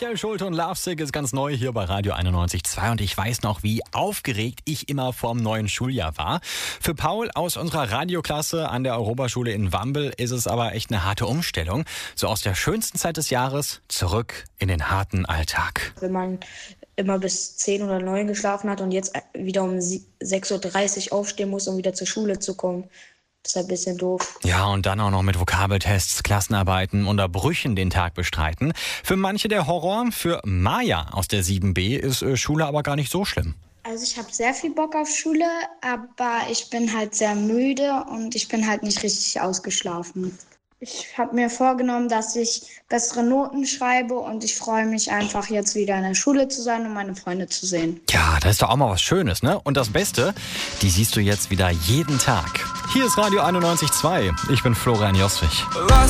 Michael Schulte und Lovesick ist ganz neu hier bei Radio 91.2 und ich weiß noch, wie aufgeregt ich immer vorm neuen Schuljahr war. Für Paul aus unserer Radioklasse an der Europaschule in Wambel ist es aber echt eine harte Umstellung. So aus der schönsten Zeit des Jahres zurück in den harten Alltag. Wenn man immer bis 10 oder 9 geschlafen hat und jetzt wieder um 6:30 Uhr aufstehen muss, um wieder zur Schule zu kommen. Das ist ein bisschen doof. Ja, und dann auch noch mit Vokabeltests, Klassenarbeiten und Brüchen den Tag bestreiten. Für manche der Horror, für Maja aus der 7b ist Schule aber gar nicht so schlimm. Also ich habe sehr viel Bock auf Schule, aber ich bin halt sehr müde und ich bin halt nicht richtig ausgeschlafen. Ich habe mir vorgenommen, dass ich bessere Noten schreibe und ich freue mich einfach jetzt wieder in der Schule zu sein und meine Freunde zu sehen. Ja, das ist doch auch mal was Schönes, ne? Und das Beste, die siehst du jetzt wieder jeden Tag. Hier ist Radio 91.2. Ich bin Florian Joswig.